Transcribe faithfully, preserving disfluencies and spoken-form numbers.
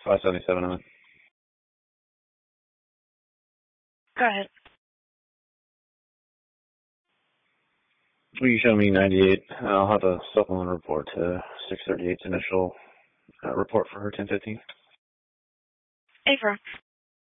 five seventy-seven on. Go ahead. Will you show me ninety-eight? I'll have a supplement report to six thirty-eight's initial uh, report for her ten fifteen. Affirm.